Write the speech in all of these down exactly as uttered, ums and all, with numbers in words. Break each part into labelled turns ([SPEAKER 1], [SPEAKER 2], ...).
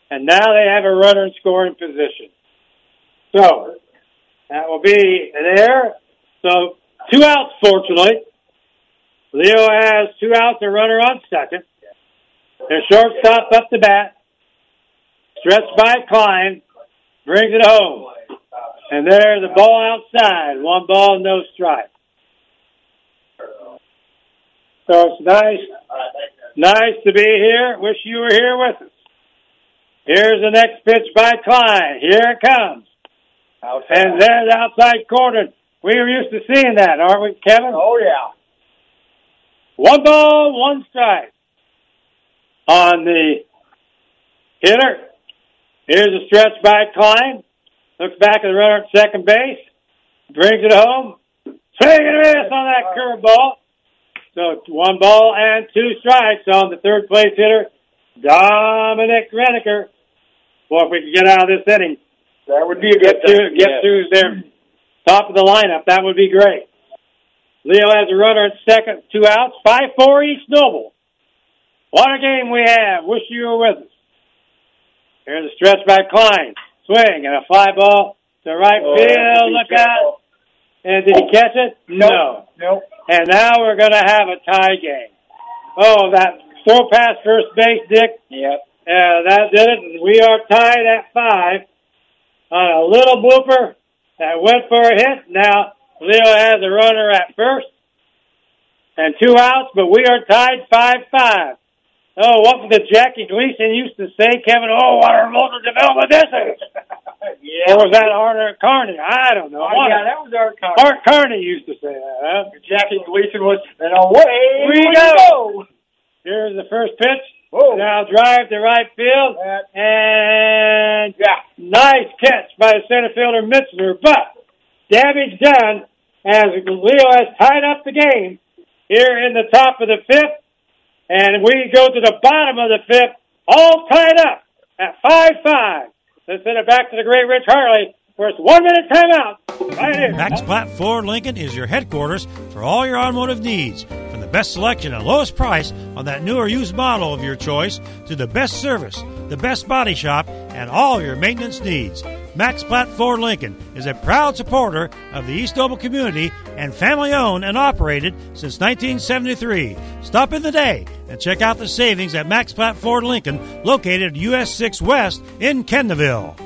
[SPEAKER 1] and now they have a runner in scoring position. So that will be there. So two outs, fortunately. Leo has two outs, a runner on second. Their shortstop up the bat. Stretched by Klein. Brings it home. And there's the ball outside. One ball, no strike. So it's nice, nice to be here. Wish you were here with us. Here's the next pitch by Klein. Here it comes. And there's the outside corner. We were used to seeing that, aren't we, Kevin?
[SPEAKER 2] Oh, yeah.
[SPEAKER 1] One ball, one strike on the hitter. Here's a stretch by Klein. Looks back at the runner at second base. Brings it home. Swing and a miss on that curveball. So one ball and two strikes on the third place hitter, Dominic Reniker. Boy, if we could get out of this inning,
[SPEAKER 2] that would be a
[SPEAKER 1] get
[SPEAKER 2] good
[SPEAKER 1] to get
[SPEAKER 2] yes.
[SPEAKER 1] to their top of the lineup. That would be great. Leo has a runner at second, two outs, five four East Noble. What a game we have. Wish you were with us. Here's a stretch by Klein. Swing and a fly ball to right
[SPEAKER 2] oh,
[SPEAKER 1] field. Look out. And did he catch it?
[SPEAKER 2] Nope.
[SPEAKER 1] No.
[SPEAKER 2] Nope.
[SPEAKER 1] And now we're going to have a tie game. Oh, that throw past first base, Dick.
[SPEAKER 2] Yep.
[SPEAKER 1] Uh, that did it. And we are tied at five on a little blooper that went for a hit. Now Leo has a runner at first and two outs, but we are tied five five. Oh, what did Jackie Gleason used to say, Kevin? Oh, what a motor development this is.
[SPEAKER 2] Yeah.
[SPEAKER 1] Or was that Art Carney? I don't know.
[SPEAKER 2] Oh, yeah, that was Art Carney.
[SPEAKER 1] Art Carney used to say that, huh?
[SPEAKER 2] Jackie Gleason was, and away
[SPEAKER 1] we
[SPEAKER 2] we
[SPEAKER 1] go.
[SPEAKER 2] go.
[SPEAKER 1] Here's the first pitch.
[SPEAKER 2] Whoa.
[SPEAKER 1] Now drive to right field. And yeah, nice catch by the center fielder, Mitzner. But damage done as Leo has tied up the game here in the top of the fifth. And we go to the bottom of the fifth, all tied up at five five. Let's send it back to the great Rich Harley for its one-minute timeout. Right here.
[SPEAKER 3] Max Platt Ford Lincoln is your headquarters for all your automotive needs. From the best selection and lowest price on that new or used model of your choice to the best service, the best body shop, and all your maintenance needs. Max Platt Ford Lincoln is a proud supporter of the East Noble community and family-owned and operated since nineteen seventy-three. Stop in the day and check out the savings at Max Platt Ford Lincoln, located at U S six West in Kendallville.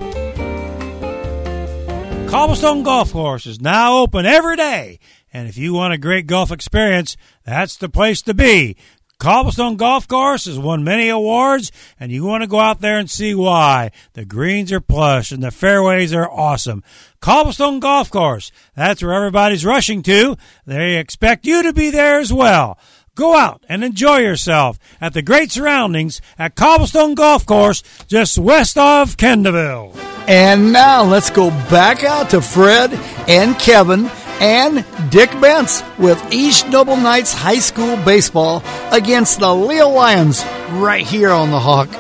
[SPEAKER 3] Cobblestone Golf Course is now open every day, and if you want a great golf experience, that's the place to be. Cobblestone Golf Course has won many awards, and you want to go out there and see why. The greens are plush, and the fairways are awesome. Cobblestone Golf Course, that's where everybody's rushing to. They expect you to be there as well. Go out and enjoy yourself at the great surroundings at Cobblestone Golf Course, just west of Kendallville.
[SPEAKER 4] And now let's go back out to Fred and Kevin and Dick Bentz with East Noble Knights High School Baseball against the Leo Lions right here on the Hawk.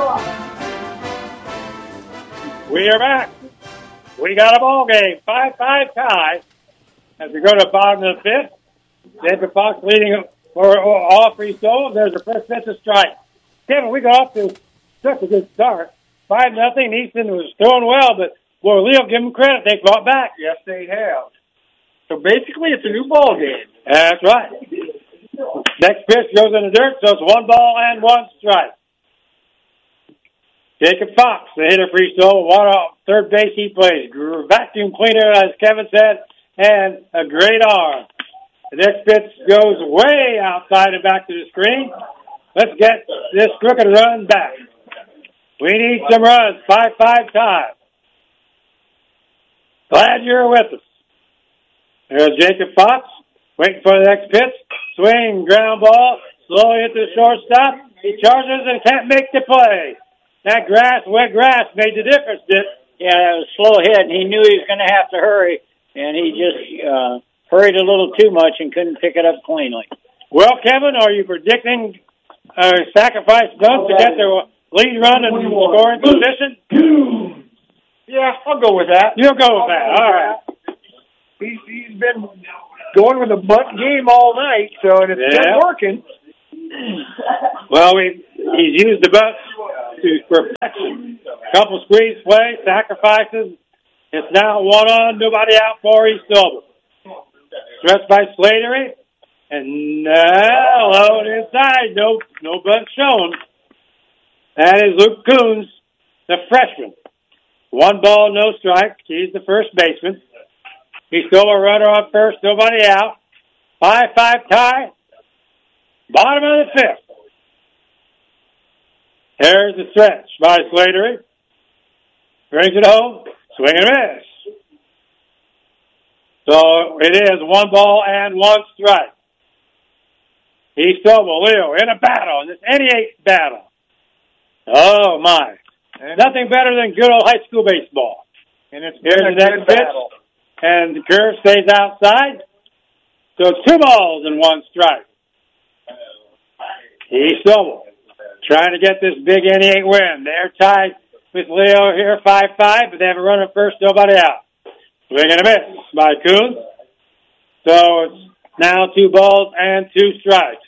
[SPEAKER 1] We are back. We got a ball game, five five tie. As we go to the bottom of the fifth, David Fox leading for all three souls. There's the first pitch of strike. Kevin, we got off to such a good start. five nothing. Easton was throwing well, but boy, Leo, give them credit. They fought back.
[SPEAKER 2] Yes, they have. So basically, it's a new ball game.
[SPEAKER 1] That's right. Next pitch goes in the dirt, so it's one ball and one strike. Jacob Fox, the hitter for East Noble, one off third base he plays. Vacuum cleaner, as Kevin said, and a great arm. The next pitch goes way outside and back to the screen. Let's get this crooked run back. We need some runs. five five tie. Glad you're with us. There's Jacob Fox, waiting for the next pitch. Swing, ground ball, slowly hit the shortstop. He charges and can't make the play. That grass, wet grass, made the difference, did it?
[SPEAKER 5] Yeah, it was a slow hit, and he knew he was going to have to hurry, and he just uh, hurried a little too much and couldn't pick it up cleanly.
[SPEAKER 1] Well, Kevin, are you predicting a sacrifice bunt to get their lead run in scoring position?
[SPEAKER 2] Yeah, I'll go with that.
[SPEAKER 1] You'll go with that. All right.
[SPEAKER 2] He's, he's been going with a bunt game all night, so and it's
[SPEAKER 1] yeah.
[SPEAKER 2] been working.
[SPEAKER 1] Well, we he's used the bunt to perfection. Couple squeeze plays, sacrifices. It's now one on, nobody out for East Noble. Stretched by Slattery. And now low and inside, no, no bunt shown. That is Luke Coons, the freshman. One ball, no strike. He's the first baseman. He's still a runner on first, nobody out. five five tie. Bottom of the fifth. Here's the stretch by Slattery. Brings it home. Swing and miss. So it is one ball and one strike. East Noble, Leo, in a battle, in this eighty-eight battle. Oh, my. Nothing better than good old high school baseball.
[SPEAKER 2] And it's
[SPEAKER 1] Here's the next pitch.
[SPEAKER 2] battle.
[SPEAKER 1] And the curve stays outside. So two balls and one strike. East Noble trying to get this big eighty-eight win. They're tied with Leo here, five five, but they have a runner first, nobody out. Swing and a miss by Coons. So it's now two balls and two strikes.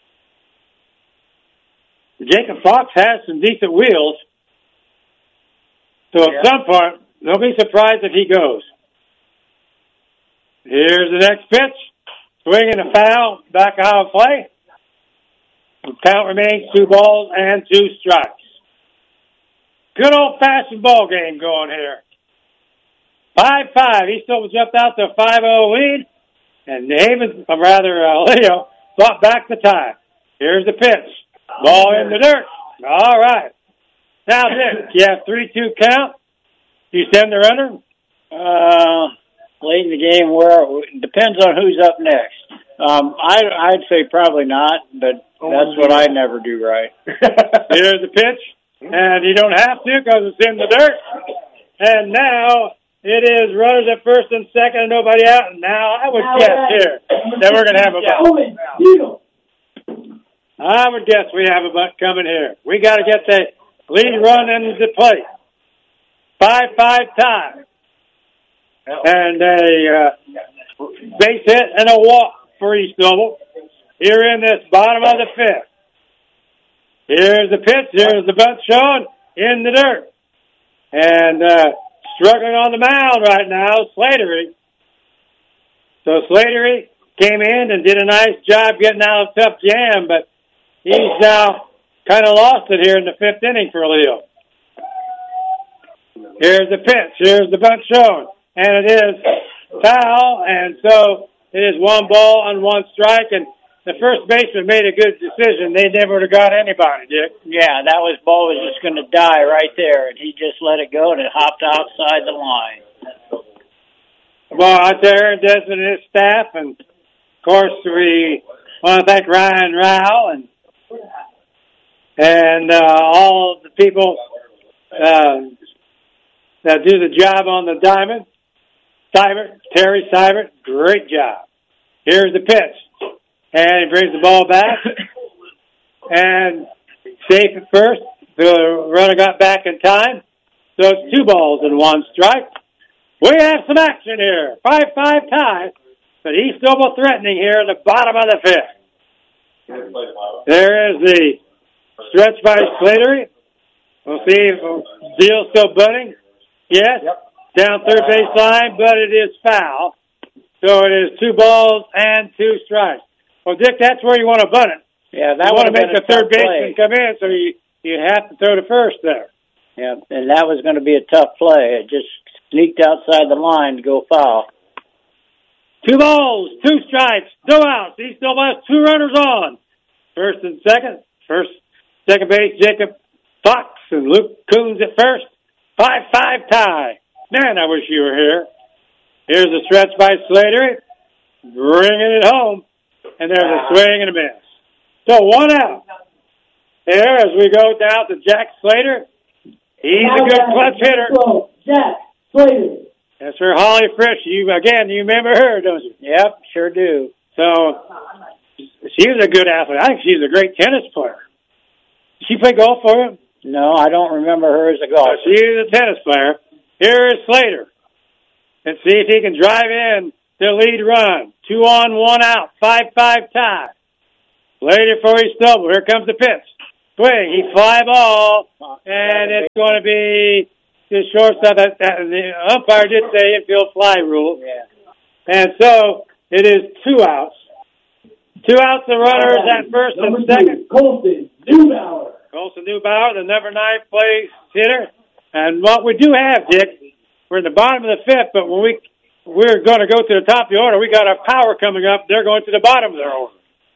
[SPEAKER 1] Jacob Fox has some decent wheels. So at
[SPEAKER 2] Yeah.
[SPEAKER 1] some point, don't be surprised if he goes. Here's the next pitch. Swing and a foul. Back out of play. The count remains two balls and two strikes. Good old-fashioned ball game going here. five five. He still jumped out to a five oh lead. And Haven, or rather uh, Leo, fought back the tie. Here's the pitch. Ball in the dirt. All right. Now, Dick, you have three two count. You send the runner?
[SPEAKER 5] Uh, late in the game, where it depends on who's up next. Um, I, I'd say probably not, but that's what I never do right.
[SPEAKER 1] Here's the pitch. And you don't have to because it's in the dirt. And now it is runners at first and second and nobody out. And now I would guess here that we're going to have a bunt. I would guess we have a bunt coming here. We got to get the lead run into play. five five tie. And a uh, base hit and a walk for East Noble here in this bottom of the fifth. Here's the pitch. Here's the bunt shown in the dirt. And uh, struggling on the mound right now, Slattery. So Slattery came in and did a nice job getting out of a tough jam, but he's now kind of lost it here in the fifth inning for Leo. Here's the pitch. Here's the bunt shown. And it is foul, and so it is one ball and one strike, and the first baseman made a good decision. They never would have got anybody, Dick.
[SPEAKER 5] Yeah, that was ball was just going to die right there, and he just let it go, and it hopped outside the line.
[SPEAKER 1] Well, out there, Desmond and his staff, and, of course, we want to thank Ryan Rao and and uh, all the people uh, that do the job on the diamond. Seibert, Terry Seibert, great job. Here's the pitch. And he brings the ball back. And safe at first. The runner got back in time. So it's two balls and one strike. We have some action here. five five tie. But East Noble threatening here at the bottom of the fifth. There is the stretch by Slattery. We'll see if Deal's still bunting. Yes.
[SPEAKER 2] Yep.
[SPEAKER 1] Down third base line, but it is foul. So it is two balls and two strikes. Well, Dick, that's where you want to bunt it.
[SPEAKER 5] Yeah, that
[SPEAKER 1] you want to make the third
[SPEAKER 5] baseman
[SPEAKER 1] baseman come in, so you, you have to throw to first there.
[SPEAKER 5] Yeah, and that was going to be a tough play. It just sneaked outside the line to go foul.
[SPEAKER 1] Two balls, two strikes, no outs. He still has two runners on. First and second. First, second base, Jacob Fox and Luke Coons at first. five five tie. Man, I wish you were here. Here's a stretch by Slattery. Bringing it home. And there's a swing and a miss. So one out. There as we go down to Jack Slater. He's a good clutch hitter.
[SPEAKER 6] Jack Slater.
[SPEAKER 1] That's for Holly Frisch. You, again, you remember her, don't you?
[SPEAKER 5] Yep, sure do.
[SPEAKER 1] So she was a good athlete. I think she's a great tennis player. Did she play golf for you?
[SPEAKER 5] No, I don't remember her as a golfer.
[SPEAKER 1] She is a tennis player. Here is Slater. Let's see if he can drive in the lead run. Two on, one out. five five tie. Slater for East Noble. Here comes the pitch. swing. He fly ball, and it's going to be the shortstop. That, that, the umpire did say infield fly rule.
[SPEAKER 5] Yeah.
[SPEAKER 1] And so it is two outs. Two outs, the runners at first and
[SPEAKER 6] Number
[SPEAKER 1] second.
[SPEAKER 6] two, Colton Newbauer.
[SPEAKER 1] Colson Newbauer, the number nine place hitter. And what we do have, Dick, we're in the bottom of the fifth, but when we, we're going to go to the top of the order, we got our power coming up. They're going to the bottom of their order.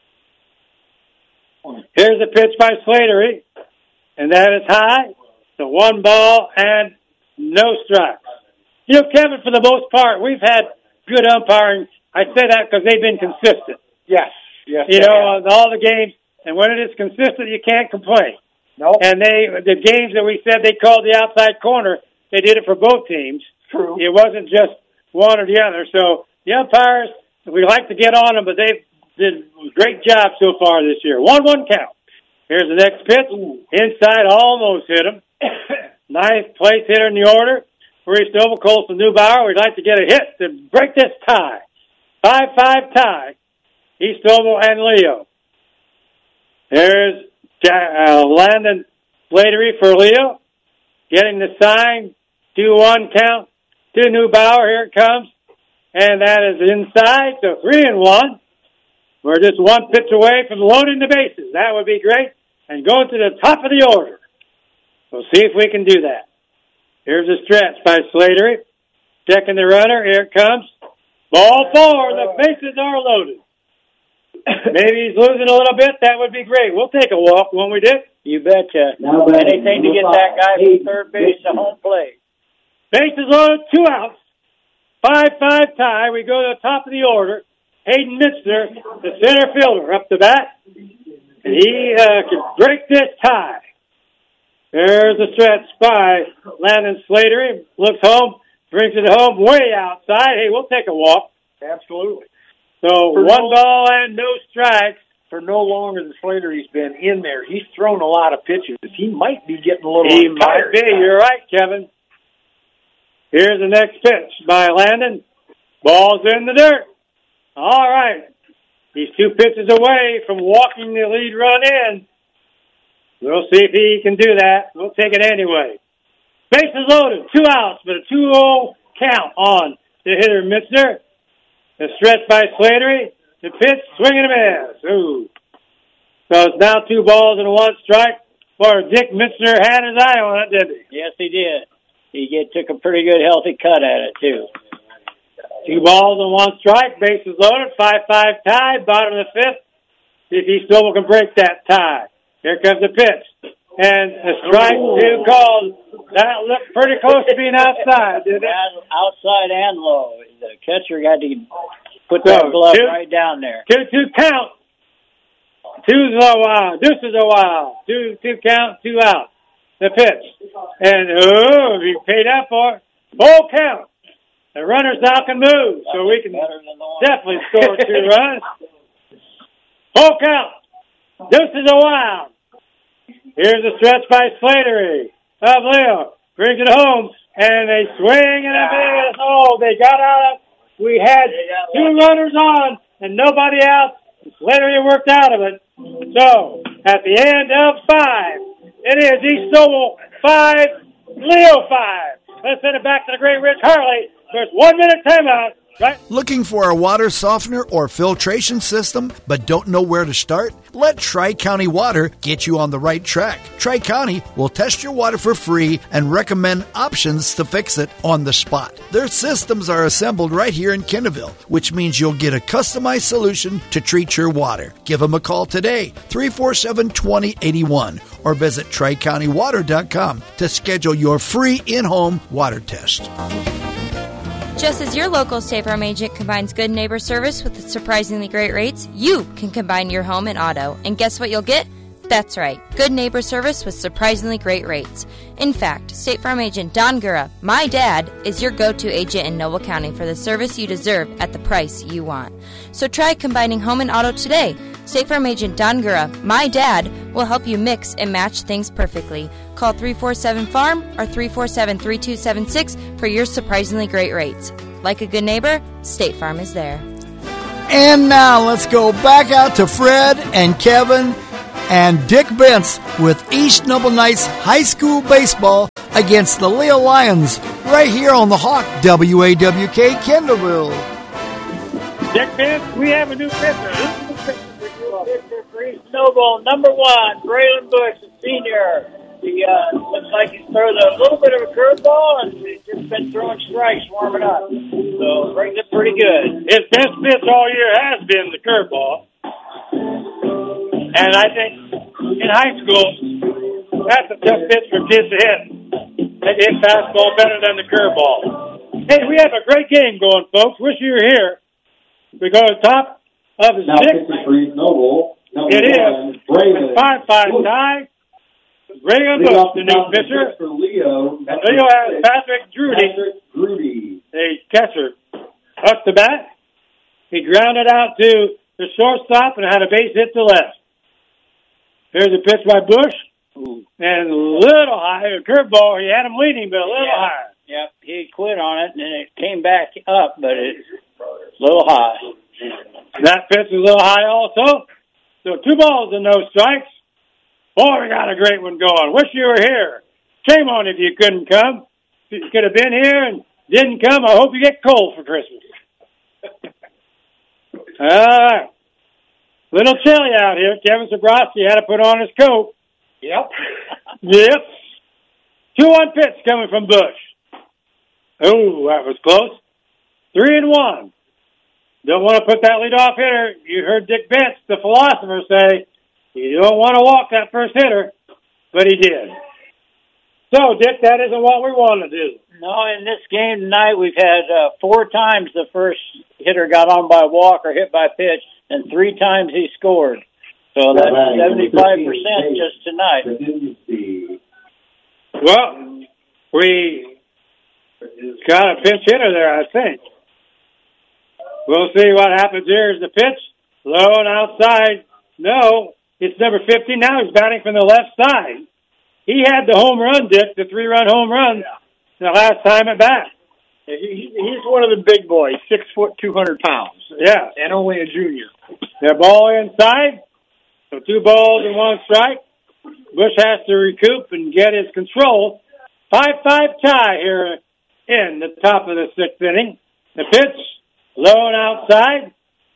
[SPEAKER 1] Here's the pitch by Slattery, and that is high. So one ball and no strikes. You know, Kevin, for the most part, we've had good umpiring. I say that because they've been consistent.
[SPEAKER 2] Yes. Yes.
[SPEAKER 1] You know, on all the games, and when it is consistent, you can't complain.
[SPEAKER 2] No.
[SPEAKER 1] And they, the games that we said they called the outside corner, they did it for both teams.
[SPEAKER 2] True.
[SPEAKER 1] It wasn't just one or the other. So the umpires, we like to get on them, but they did a great job so far this year. one one count. Here's the next pitch. Inside, almost hit him. Nice place hitter in the order. For East Oval, Colson Newbauer. We'd like to get a hit to break this tie. five five tie. East Oval and Leo. There's uh, Landon Slattery for Leo. Getting the sign. two one count to Newbauer. Here it comes. And that is inside. So three and one. We're just one pitch away from loading the bases. That would be great. And going to the top of the order. We'll see if we can do that. Here's a stretch by Slattery. Checking the runner. Here it comes. Ball four. The bases are loaded. Maybe he's losing a little bit. That would be great. We'll take a walk when we did.
[SPEAKER 5] You betcha.
[SPEAKER 6] Now,
[SPEAKER 5] Anything to get that guy from third base to home plate.
[SPEAKER 1] Bases loaded, two outs. five five tie. We go to the top of the order. Hayden Mitzner, the center fielder, up the bat. And he uh, can break this tie. There's a stretch by Landon Slattery. Looks home, brings it home way outside. Hey, we'll take a walk.
[SPEAKER 2] Absolutely.
[SPEAKER 1] So
[SPEAKER 2] For
[SPEAKER 1] one
[SPEAKER 2] no-
[SPEAKER 1] ball and no strikes.
[SPEAKER 2] For no longer than Slattery's been in there, he's thrown a lot of pitches. He might be getting a little
[SPEAKER 1] He
[SPEAKER 2] tired.
[SPEAKER 1] might be. You're right, Kevin. Here's the next pitch by Landon. Ball's in the dirt. All right. He's two pitches away from walking the lead run in. We'll see if he can do that. We'll take it anyway. Bases loaded. Two outs, but a two oh count on the hitter, Mitzner. The stretch by Slattery. The pitch, swing and a miss. Ooh. So it's now two balls and one strike. For Dick Mitzner had his eye on it, didn't he?
[SPEAKER 5] Yes, he did. He get, took a pretty good, healthy cut at it, too.
[SPEAKER 1] Two balls and one strike. Bases loaded. five five tie. Bottom of the fifth. See if he still can break that tie. Here comes the pitch. And a strike two called. That looked pretty close to being outside, didn't it?
[SPEAKER 5] Outside and low. The catcher got to put
[SPEAKER 1] So,
[SPEAKER 5] that glove
[SPEAKER 1] two-
[SPEAKER 5] right down there.
[SPEAKER 1] Two, two count. Two's a while. Deuce is a while. Two, two count, two out. The pitch. And, oh, he paid out for it. Full count. The runners now can move, so we can
[SPEAKER 5] Better than the one.
[SPEAKER 1] definitely score two runs. Full count. Deuce is a while. Here's a stretch by Slattery of Leo. Brings it home, and they swing and a miss. Oh, they got out of We had two runners on and nobody out. Slattery worked out of it. So, at the end of five, it is East Oval five, Leo five. Let's send it back to the great Rich Harley. There's one minute timeout. Right.
[SPEAKER 4] Looking for a water softener or filtration system but don't know where to start? Let Tri-County Water get you on the right track. Tri-County will test your water for free and recommend options to fix it on the spot. Their systems are assembled right here in Kennerville, which means you'll get a customized solution to treat your water. Give them a call today, three four seven, two zero eight one, or visit tri county water dot com to schedule your free in-home water test.
[SPEAKER 7] Just as your local State Farm agent combines good neighbor service with surprisingly great rates, you can combine your home and auto. And guess what you'll get? That's right, good neighbor service with surprisingly great rates. In fact, State Farm agent Don Gura, my dad, is your go-to agent in Noble County for the service you deserve at the price you want. So try combining home and auto today. State Farm agent Don Gura, my dad, will help you mix and match things perfectly. Call three four seven farm or three four seven, three two seven six for your surprisingly great rates. Like a good neighbor, State Farm is there.
[SPEAKER 4] And now let's go back out to Fred and Kevin and Dick Bentz with East Noble Knights High School Baseball against the Leo Lions right here on the Hawk W A W K Kendallville.
[SPEAKER 1] Dick Bentz, we have a new pitcher.
[SPEAKER 5] Pitcher for East Noble, number one, Braylon Bush, a senior. He uh, looks like he's throwing a little bit of a curveball, and he's just been throwing strikes warming up. So brings it pretty good.
[SPEAKER 1] His best pitch all year has been the curveball. And I think in high school, that's a tough pitch for kids to hit. They hit fastball better than the curveball. Hey, we have a great game going, folks. Wish you were here. We go to the top of the
[SPEAKER 6] Now
[SPEAKER 1] sixth.
[SPEAKER 6] pitching for East Noble.
[SPEAKER 1] It is.
[SPEAKER 6] Braylon.
[SPEAKER 1] five five tie. Braylon Bush, the new pitcher.
[SPEAKER 6] For Leo.
[SPEAKER 1] And Leo has Patrick Drudy,
[SPEAKER 6] Patrick Drudy.
[SPEAKER 1] the catcher, up the bat. He grounded out to the shortstop and had a base hit to left. Here's a pitch by Bush. And a little high, a curveball. He had him leading, but a little
[SPEAKER 5] Yeah.
[SPEAKER 1] higher.
[SPEAKER 5] Yep, he quit on it, and then it came back up, but it's a little high.
[SPEAKER 1] That pitch is a little high also. So two balls and no strikes. Boy, we got a great one going. Wish you were here. Shame on if you couldn't come. If you could have been here and didn't come, I hope you get cold for Christmas. All right. Little chilly out here. Kevin Zabrowski had to put on his coat.
[SPEAKER 2] Yep.
[SPEAKER 1] Yep. two one pitch coming from Bush. Oh, that was close. Three and one. Don't want to put that leadoff hitter. You heard Dick Bentz, the philosopher, say, you don't want to walk that first hitter, but he did. So, Dick, that isn't what we want to do.
[SPEAKER 5] No, in this game tonight, we've had uh, four times the first hitter got on by walk or hit by pitch, and three times he scored. So that's seventy-five percent just tonight.
[SPEAKER 1] Well, we got a pinch hitter there, I think. We'll see what happens here. Is the pitch low and outside? No, it's number fifty. Now he's batting from the left side. He had the home run, Dick, the three-run home run the last time at bat.
[SPEAKER 2] He, he's one of the big boys, six foot, two hundred pounds.
[SPEAKER 1] Yeah,
[SPEAKER 2] and only a junior.
[SPEAKER 1] Their ball inside. So two balls and one strike. Bush has to recoup and get his control. five five tie here in the top of the sixth inning. The pitch, low and outside.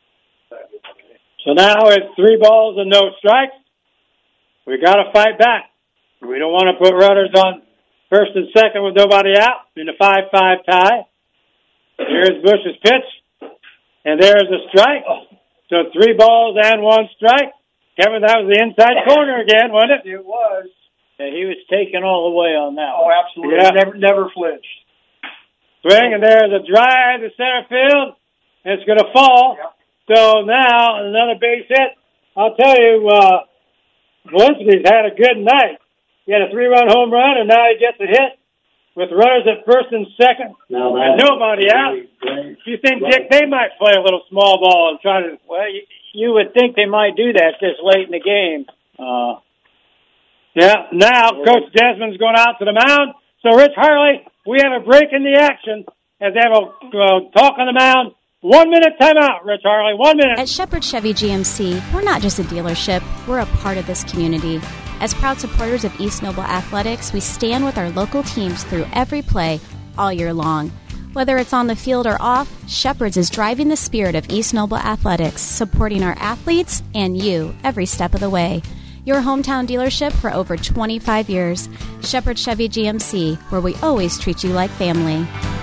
[SPEAKER 1] So now it's three balls and no strikes. We got to fight back. We don't want to put runners on first and second with nobody out in the five five tie. Here's Bush's pitch. And there's a strike. So three balls and one strike. Kevin, that was the inside corner again, wasn't it?
[SPEAKER 2] It was.
[SPEAKER 5] Yeah, he was taken all the way on that
[SPEAKER 2] Oh,
[SPEAKER 5] one.
[SPEAKER 2] absolutely.
[SPEAKER 1] Yeah.
[SPEAKER 2] Never, never flinched.
[SPEAKER 1] Swing, and there's a drive to center field. And it's going to fall.
[SPEAKER 2] Yep.
[SPEAKER 1] So now another base hit. I'll tell you, uh, Valencia's had a good night. He had a three-run home run, and now he gets a hit with runners at first and second,
[SPEAKER 6] Now
[SPEAKER 1] and nobody out. You think, Dick, they might play a little small ball and try to...
[SPEAKER 5] Well, you, you would think they might do that this late in the game. Uh,
[SPEAKER 1] Yeah, now Coach Desmond's going out to the mound. So, Rich Harley, we have a break in the action as they have a uh, talk on the mound. One minute timeout, Rich Harley. One minute.
[SPEAKER 8] At Shepherd Chevy G M C, we're not just a dealership, we're a part of this community. As proud supporters of East Noble Athletics, we stand with our local teams through every play all year long. Whether it's on the field or off, Shepherd's is driving the spirit of East Noble Athletics, supporting our athletes and you every step of the way. Your hometown dealership for over twenty-five years. Shepherd Chevy G M C, where we always treat you like family.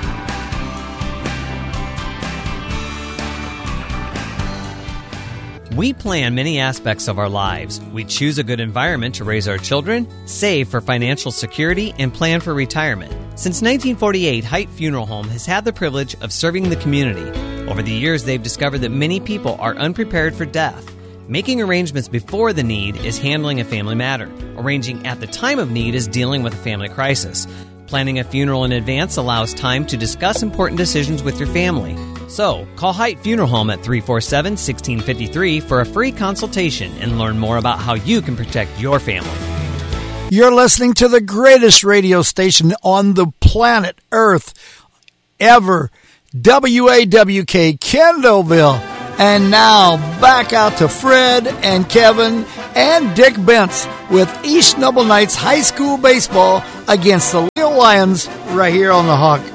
[SPEAKER 9] We plan many aspects of our lives. We choose a good environment to raise our children, save for financial security, and plan for retirement. Since nineteen forty-eight, Height Funeral Home has had the privilege of serving the community. Over the years, they've discovered that many people are unprepared for death. Making arrangements before the need is handling a family matter. Arranging at the time of need is dealing with a family crisis. Planning a funeral in advance allows time to discuss important decisions with your family. So, call Height Funeral Home at three four seven, one six five three for a free consultation and learn more about how you can protect your family.
[SPEAKER 4] You're listening to the greatest radio station on the planet Earth ever, W A W K Kendallville. And now back out to Fred and Kevin and Dick Bentz with East Noble Knights High School baseball against the Leo Lions right here on the Hawk.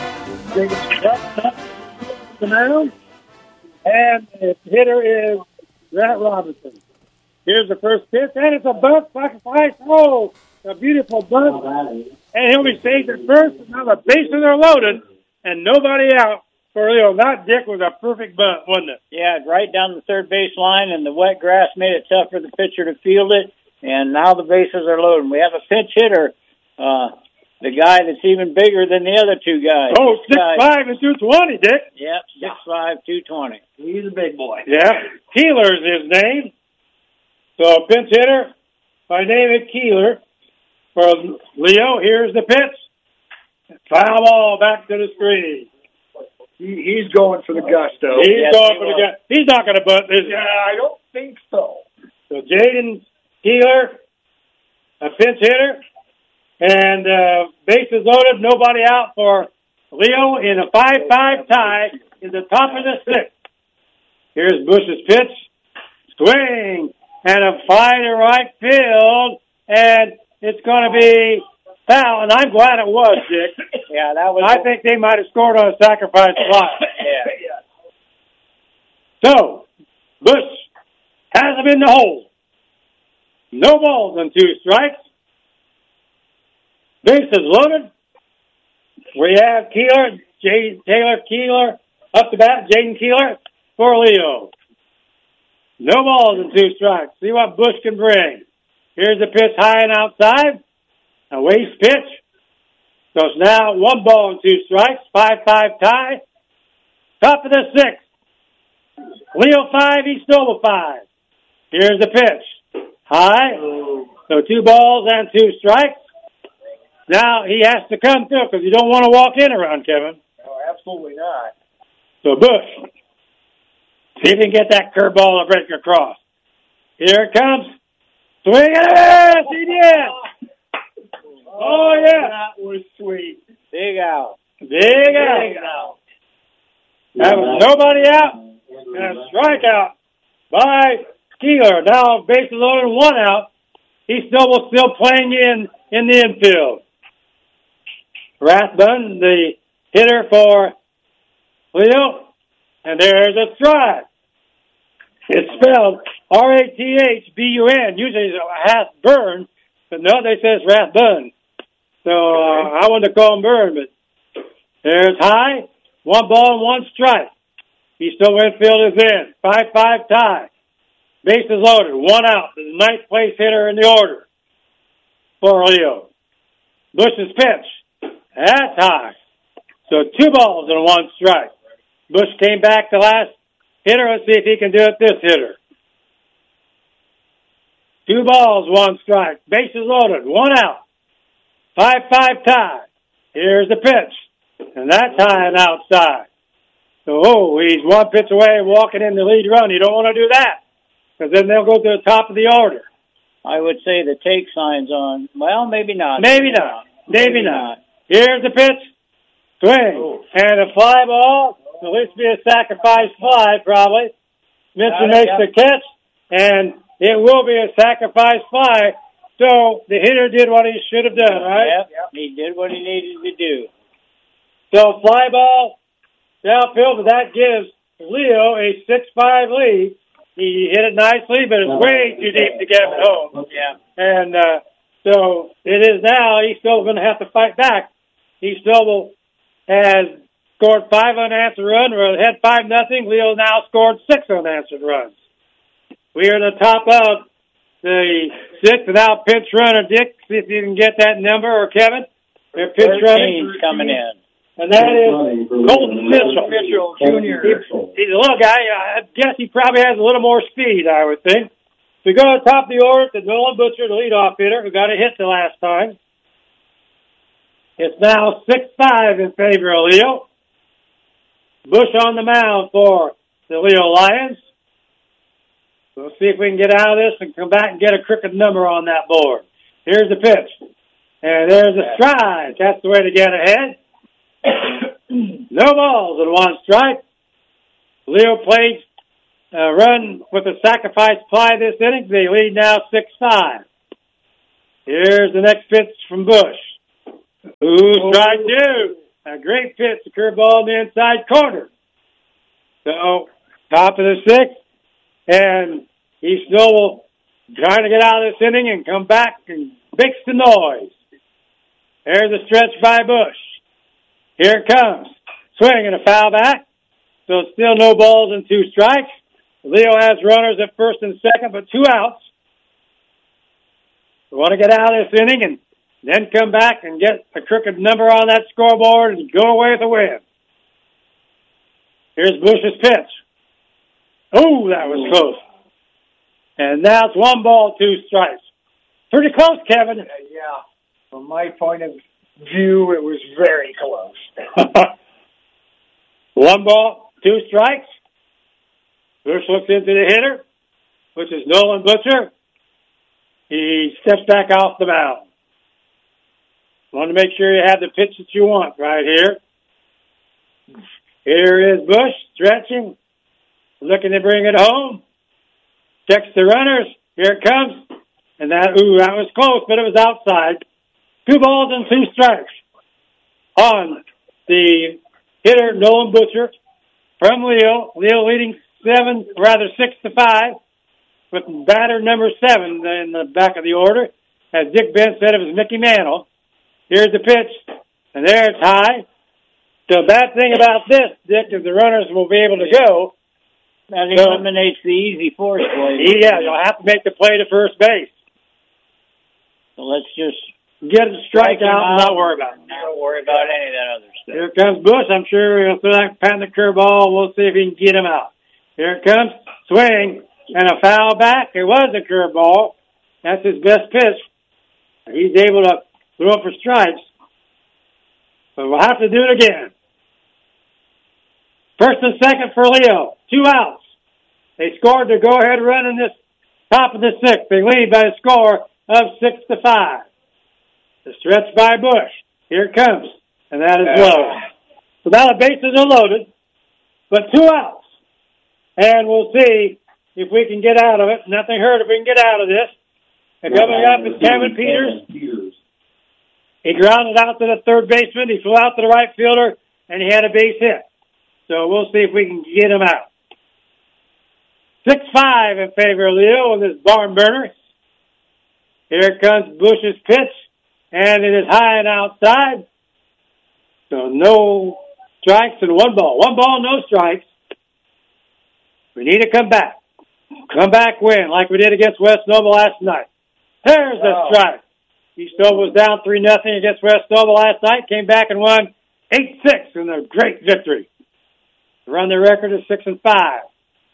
[SPEAKER 1] And the hitter is Grant Robinson. Here's the first pitch, and it's a bunt, sacrifice. Oh, a beautiful bunt. And he'll be saved at first, and now the bases are loaded, and nobody out for Leo. That, Dick, was a perfect bunt, wasn't it?
[SPEAKER 5] Yeah, right down the third base line, and the wet grass made it tough for the pitcher to field it, and now the bases are loaded. We have a pinch hitter, uh, the guy that's even bigger than the other two guys.
[SPEAKER 1] Oh, six five and two twenty, Dick.
[SPEAKER 5] Yep, six five, two twenty.
[SPEAKER 2] He's a big boy.
[SPEAKER 1] Yeah, Keeler's his name. So pinch hitter by David Keeler for Leo. Here's the pitch. Foul ball back to the screen.
[SPEAKER 2] He, he's going for the gusto.
[SPEAKER 1] He's
[SPEAKER 5] Yes,
[SPEAKER 1] going
[SPEAKER 5] he
[SPEAKER 1] for the
[SPEAKER 5] will.
[SPEAKER 1] guy. He's not going to bunt this.
[SPEAKER 2] Yeah, I don't think so.
[SPEAKER 1] So Jaden Keeler, a pinch hitter, and uh, bases loaded, nobody out for Leo in a five five tie in the top of the sixth. Here's Bush's pitch. Swing and a fly to right field, and it's going to be foul, and I'm glad it was, Dick.
[SPEAKER 5] Yeah, that was.
[SPEAKER 1] I think they might have scored on a sacrifice fly.
[SPEAKER 5] Yeah.
[SPEAKER 1] So, Bush has him in the hole. No balls and two strikes. Bases loaded. We have Keeler, Jay, Taylor Keeler, up to bat, Jaden Keeler for Leo. No balls and two strikes. See what Bush can bring. Here's the pitch high and outside. A waste pitch. So it's now one ball and two strikes. five five tie. Top of the sixth. Leo five, East Noble five. Here's the pitch. High. So two balls and two strikes. Now he has to come through because you don't want to walk in around Kevin.
[SPEAKER 2] No, absolutely not.
[SPEAKER 1] So Bush, see if he can get that curveball to break across. Here it comes. Swing and a miss! He did! Oh, yeah.
[SPEAKER 2] That was sweet.
[SPEAKER 5] Big out.
[SPEAKER 1] Big out.
[SPEAKER 2] Big out.
[SPEAKER 1] That was nobody out. And a strikeout by Keeler. Now bases loaded, one out. East Noble still playing in in the infield. Rathbun, the hitter for Leo. And there's a strike. It's spelled R A T H B U N. Usually it's Rathburn, but no, they say it's Rathbun. So uh, I wanted to call him Burn, but there's high. One ball and one strike. Eastern Winfield is in. five five tie. Bases loaded. One out. The ninth place hitter in the order for Leo. Bush's pitch. That's high. So two balls and one strike. Bush came back to last hitter. Let's see if he can do it this hitter. Two balls, one strike. Bases loaded. One out. five five tie. Here's the pitch. And that's high and outside. So, oh, he's one pitch away walking in the lead run. You don't want to do that because then they'll go to the top of the order.
[SPEAKER 5] I would say the take sign's on. Well, maybe not.
[SPEAKER 1] Maybe not. Maybe, maybe not. not. Here's the pitch. Swing. Oh. And a fly ball. At least be a sacrifice fly, probably. Mister makes the catch, and it will be a sacrifice fly. So the hitter did what he should have done, right?
[SPEAKER 5] Yep, yep. He did what he needed to do.
[SPEAKER 1] So fly ball downfield, but that gives Leo a six five lead. He hit it nicely, but it's way too deep to get him home.
[SPEAKER 5] Yeah.
[SPEAKER 1] And uh, so it is now. He's still going to have to fight back. He still has scored five unanswered runs. Or had five nothing. Leo now scored six unanswered runs. We are at the top of the sixth without pinch runner. Dick, see if you can get that number, or Kevin. Their pinch running
[SPEAKER 5] coming in.
[SPEAKER 1] And that is Colton Mitchell.
[SPEAKER 2] Mitchell Junior
[SPEAKER 1] He's a little guy. I guess he probably has a little more speed, I would think. We go to the top of the order to Nolan Butcher, the leadoff hitter, who got a hit the last time. It's now six five in favor of Leo. Bush on the mound for the Leo Lions. We'll see if we can get out of this and come back and get a crooked number on that board. Here's the pitch. And there's a strike. That's the way to get ahead. No balls and one strike. Leo played uh, run with a sacrifice fly this inning. They lead now six five. Here's the next pitch from Bush. Ooh, strike two. A great pitch, the curveball in the inside corner. So, top of the sixth, and East Noble trying to get out of this inning and come back and makes the noise. There's a stretch by Bush. Here it comes. Swing and a foul back. So still no balls and two strikes. Leo has runners at first and second, but two outs. We want to get out of this inning and then come back and get a crooked number on that scoreboard and go away with a win. Here's Bush's pitch. Oh, that was close. And now it's one ball, two strikes. Pretty close, Kevin.
[SPEAKER 2] Uh, yeah. From my point of view, it was very close.
[SPEAKER 1] One ball, two strikes. Bush looks into the hitter, which is Nolan Butcher. He steps back off the mound. Want to make sure you have the pitch that you want right here. Here is Bush stretching, looking to bring it home. Checks the runners. Here it comes. And that, ooh, that was close, but it was outside. Two balls and two strikes on the hitter, Nolan Butcher, from Leo. Leo leading seven, rather six to five, with batter number seven in the back of the order. As Dick Benz said, it was Mickey Mantle. Here's the pitch, and there it's high. The bad thing about this, Dick, is the runners will be able to go.
[SPEAKER 5] That eliminates the easy force play.
[SPEAKER 1] Yeah, you'll have to make the play to first base.
[SPEAKER 5] So let's just
[SPEAKER 1] get a strike out and not worry about it.
[SPEAKER 5] Not worry about any of that other stuff.
[SPEAKER 1] Here comes Bush. I'm sure he'll throw that pan the curveball. We'll see if he can get him out. Here it comes. Swing and a foul back. It was a curveball. That's his best pitch. He's able to throw for strikes. But we'll have to do it again. First and second for Leo. Two outs. They scored the go-ahead run in this top of the sixth. They lead by a score of six to five. The stretch by Bush. Here it comes. And that is low. So now the bases are loaded, but two outs. And we'll see if we can get out of it. Nothing hurt if we can get out of this. And coming up is Kevin Peters. He grounded out to the third baseman. He flew out to the right fielder, and he had a base hit. So we'll see if we can get him out. six five in favor of Leo with this barn burner. Here comes Bush's pitch, and it is high and outside. So no strikes and one ball. One ball, no strikes. We need to come back. Come back win like we did against West Noble last night. There's a
[SPEAKER 2] Wow.
[SPEAKER 1] strike. East Noble was down three nothing against West Noble last night. Came back and won eight six in a great victory. Run their record to six and five.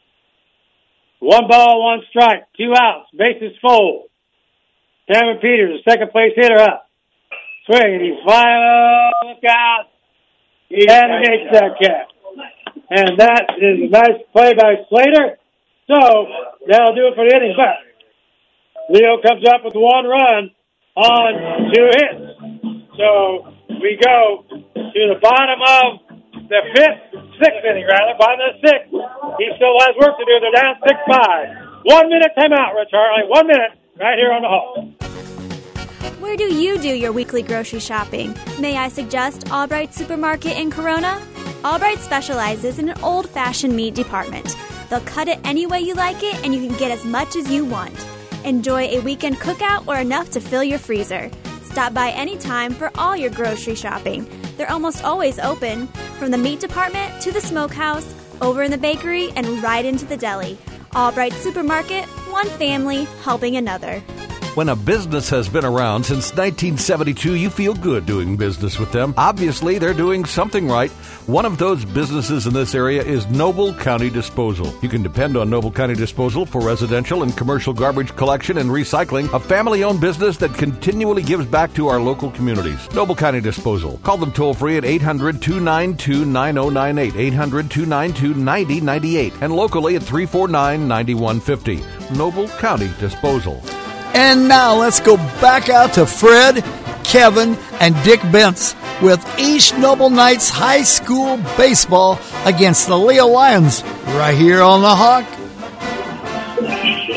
[SPEAKER 1] One ball, one strike, two outs, bases full. Kevin Peters, the second place hitter up. Swing, and he's flying. Oh, look out. And he makes that catch. And that is a nice play by Slater. So, that'll do it for the inning. But Leo comes up with one run on two hits. So, we go to the bottom of the fifth, sixth inning, rather, bottom of the sixth. He still has work to do. They're down six five. One minute timeout, Rich Harley. One minute right here on the Hall.
[SPEAKER 10] Where do you do your weekly grocery shopping? May I suggest Albright Supermarket in Corona? Albright specializes in an old-fashioned meat department. They'll cut it any way you like it, and you can get as much as you want. Enjoy a weekend cookout or enough to fill your freezer. Stop by anytime for all your grocery shopping. They're almost always open, from the meat department to the smokehouse, over in the bakery, and right into the deli. Albright Supermarket, one family helping another.
[SPEAKER 11] When a business has been around since nineteen seventy-two, you feel good doing business with them. Obviously, they're doing something right. One of those businesses in this area is Noble County Disposal. You can depend on Noble County Disposal for residential and commercial garbage collection and recycling, a family-owned business that continually gives back to our local communities. Noble County Disposal. Call them toll-free at eight hundred, two nine two, nine oh nine eight, eight hundred, two nine two, nine oh nine eight, and locally at three four nine, nine one five oh. Noble County Disposal.
[SPEAKER 4] And now let's go back out to Fred, Kevin, and Dick Bentz with East Noble Knights High School Baseball against the Leo Lions right here on the Hawk.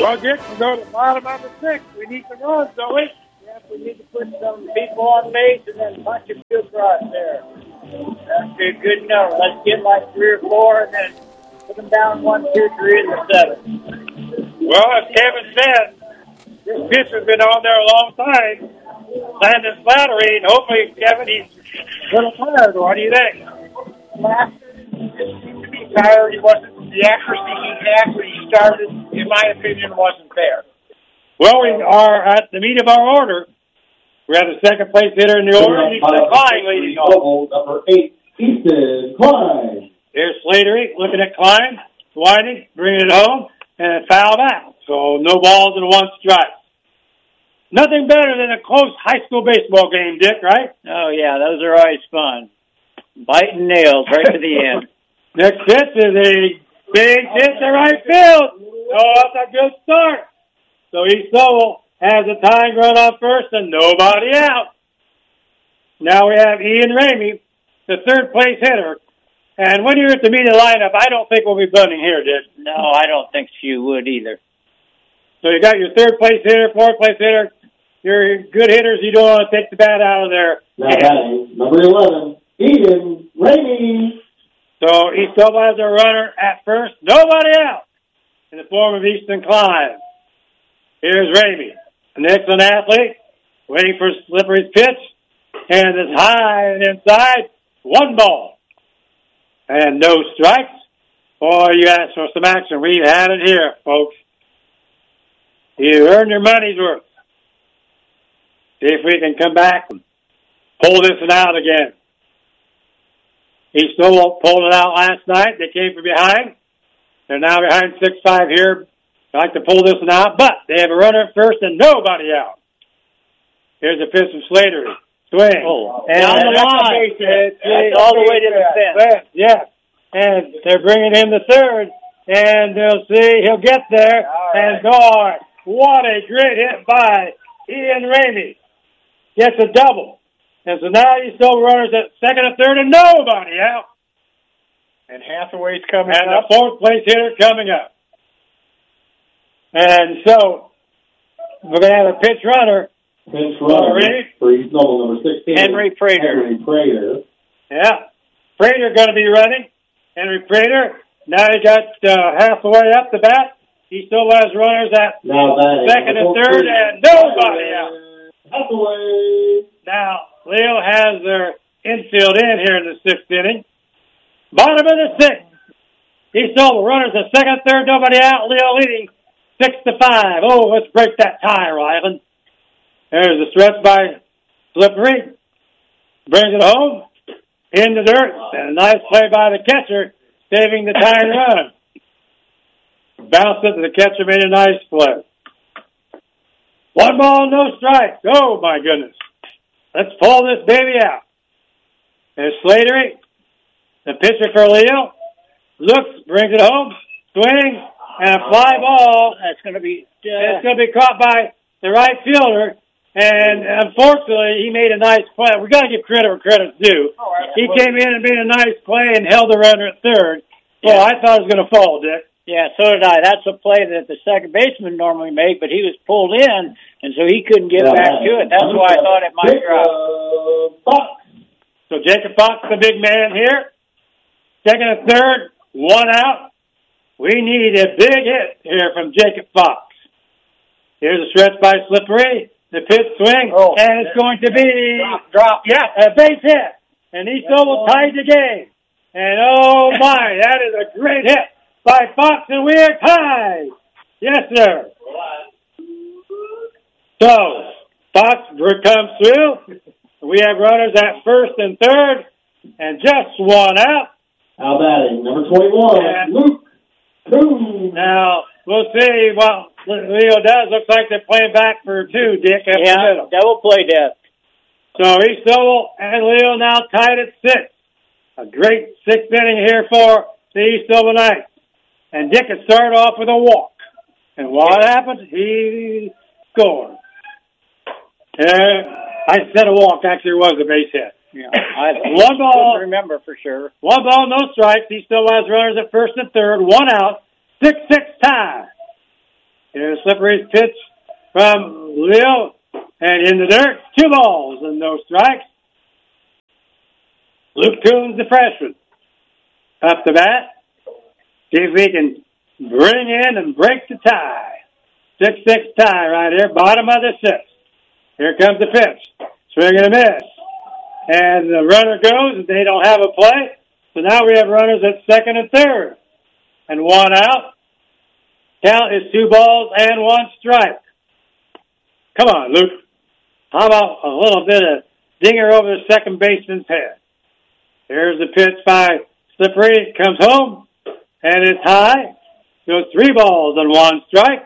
[SPEAKER 5] Well, Dick, we go to the bottom of the sixth. We need some runs, don't we? Yes, we need to put some people on base and then punch a few across there. That'd be a good number. Let's get like three or four and then put them down one, two, three, and the seven. Well, as Kevin said, this pitcher's been on there a long time. Landon Slattery, and hopefully, Kevin, he's a little tired. What do you think? Last just seemed to be tired. He wasn't, the accuracy he had when he started, in my opinion, wasn't there. Well, we are at the meat of our order. We have the second place hitter in the order, Easton Klein leading off.
[SPEAKER 6] Number eight, Easton Klein.
[SPEAKER 1] Here's Slattery looking at Klein, winding, bringing it home, and fouled out. So no balls and one strike. Nothing better than a close high school baseball game, Dick, right?
[SPEAKER 5] Oh, yeah, those are always fun. Biting nails right to the end.
[SPEAKER 1] Next pitch is a big hit to right field. Oh, that's a good start. So East Noble has a tying run on first and nobody out. Now we have Ian Ramey, the third place hitter. And when you're at the media lineup, I don't think we'll be bunting here, Dick.
[SPEAKER 5] No, I don't think you would either.
[SPEAKER 1] So you got your third place hitter, fourth place hitter. Your good hitters, you don't want to take the bat out of there.
[SPEAKER 6] Now batting, number eleven, Ian Ramey.
[SPEAKER 1] So East Noble has a runner at first, nobody out, in the form of Easton Klein. Here's Ramey, an excellent athlete, waiting for Slippery's pitch, and it's high and inside, one ball. And no strikes. Boy, you asked for some action. We've had it here, folks. You earned your money's worth. See if we can come back and pull this one out again. East Noble pulled it out last night. They came from behind. They're now behind six five here. They like to pull this one out, but they have a runner at first and nobody out. Here's a pitch from Slattery. Swing.
[SPEAKER 5] Oh,
[SPEAKER 1] and
[SPEAKER 5] down the line. It's, it's all the way to the fence.
[SPEAKER 1] Yeah. And they're bringing him to third. And they'll see. He'll get there. Right. And boy, what a great hit by Ian Ramey. Gets a double. And so now he's still runners at second and third and nobody out.
[SPEAKER 5] And Hathaway's coming
[SPEAKER 1] and
[SPEAKER 5] up.
[SPEAKER 1] And the fourth place hitter coming up. And so we're going to have a pitch runner.
[SPEAKER 6] Pitch runner for East Noble, number sixteen.
[SPEAKER 5] Henry Prater.
[SPEAKER 6] Henry Prater.
[SPEAKER 1] Yeah. Prater going to be running. Henry Prater. Now he got uh, halfway up the bat. He still has runners at
[SPEAKER 6] now
[SPEAKER 1] second and third and nobody out.
[SPEAKER 6] Hathaway.
[SPEAKER 1] Now, Leo has their infield in here in the sixth inning. Bottom of the sixth. East Noble runners at second, third, nobody out. Leo leading six to five. Oh, let's break that tie, Ryland. There's the stretch by Slippery. Brings it home. In the dirt. And a nice play by the catcher, saving the tying run. Bounced it, and the catcher made a nice play. One ball, no strike. Oh, my goodness. Let's pull this baby out. There's Slattery, the pitcher for Leo. Looks, brings it home, swing, and a fly ball.
[SPEAKER 5] That's going to be... Uh,
[SPEAKER 1] it's going to be caught by the right fielder. And unfortunately, he made a nice play. We got to give credit where credit's due.
[SPEAKER 5] Oh, right.
[SPEAKER 1] He came in and made a nice play and held the runner at third. Well, yeah. I thought it was going to fall, Dick.
[SPEAKER 5] Yeah, so did I. That's a play that the second baseman normally make, but he was pulled in, and so he couldn't get yeah, back to it. That's why I thought it might drop.
[SPEAKER 1] Fox. So Jacob Fox, the big man here. Second and third, one out. We need a big hit here from Jacob Fox. Here's a stretch by Slippery. The pitch swing,
[SPEAKER 5] oh,
[SPEAKER 1] and it's going to be
[SPEAKER 5] drop, drop.
[SPEAKER 1] Yeah, a base hit. And East Noble tied the game. And oh my, that is a great hit by Fox, and we are tied. Yes, sir. So Fox comes through. We have runners at first and third, and just one out.
[SPEAKER 6] Now batting, number twenty-one, and Luke Coon.
[SPEAKER 1] Now we'll see what Leo does. Looks like they're playing back for two, Dick.
[SPEAKER 5] Yeah, double play death.
[SPEAKER 1] So East Noble and Leo now tied at six. A great sixth inning here for the East Noble Knights. And Dick had started off with a walk. And what happened? He scored. Uh, I said a walk. Actually, it was a base hit.
[SPEAKER 5] Yeah, I
[SPEAKER 1] one ball.
[SPEAKER 5] Remember for sure.
[SPEAKER 1] One ball, no strikes. He still has runners at first and third. One out. Six six tie. Here's Slippery's pitch from Leo, and in the dirt, two balls and no strikes. Luke Coons, the freshman, up the bat. See if we can bring in and break the tie. six six tie right here, bottom of the sixth. Here comes the pitch. Swing and a miss. And the runner goes, and they don't have a play. So now we have runners at second and third. And one out. Count is two balls and one strike. Come on, Luke. How about a little bit of dinger over the second baseman's head? Here's the pitch by Slippery. It comes home, and it's high. Goes three balls and one strike.